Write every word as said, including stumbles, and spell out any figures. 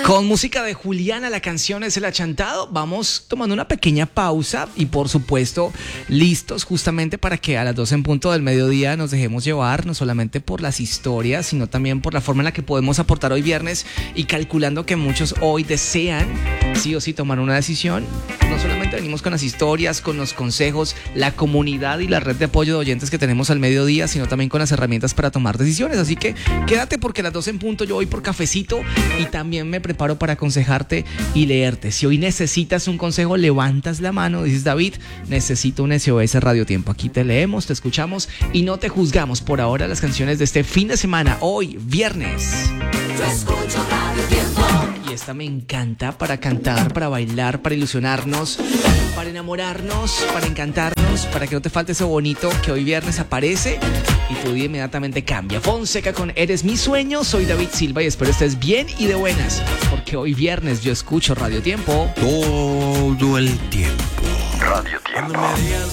Con música de Juliana, la canción es El Achantado. Vamos tomando una pequeña pausa y por supuesto listos justamente para que a las doce en punto del mediodía nos dejemos llevar no solamente por las historias, sino también por la forma en la que podemos aportar hoy viernes, y calculando que muchos hoy desean sí o sí tomar una decisión. No solamente venimos con las historias, con los consejos, la comunidad y la red de apoyo de oyentes que tenemos al mediodía, sino también con las herramientas para tomar decisiones. Así que quédate, porque a las doce en punto yo voy por cafecito y también me preparo para aconsejarte y leerte. Si hoy necesitas un consejo, levantas la mano, dices: David, necesito un S O S Radio Tiempo. Aquí te leemos, te escuchamos y no te juzgamos. Por ahora, las canciones de este fin de semana, hoy, viernes. Yo escucho Radio Tiempo. Y esta me encanta para cantar, para bailar, para ilusionarnos, para enamorarnos, para encantarnos, para que no te falte eso bonito que hoy viernes aparece y tu día inmediatamente cambia. Fonseca con Eres mi sueño. Soy David Silva y espero estés bien y de buenas, porque hoy viernes yo escucho Radio Tiempo todo el tiempo. Radio Tiempo. Cuando me digas